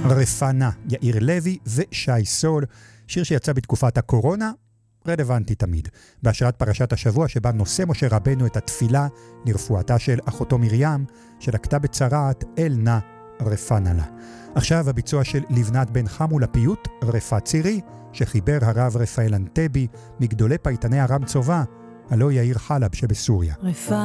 רפנה, יאיר לוי ושי סול, שיר שיצא בתקופת הקורונה, רלוונטי תמיד. בהשראת פרשת השבוע שבה נושא משה רבנו את התפילה לרפואתה של אחותו מרים, שלקתה בצרעת אל נא רפנה לה. עכשיו הביצוע של לבנת בן חמו לפיוט רפא צירי, שחיבר הרב רפאל אנטבי מגדולי פייטני ארם צובה, הלא יאיר חלב שבסוריה. רפא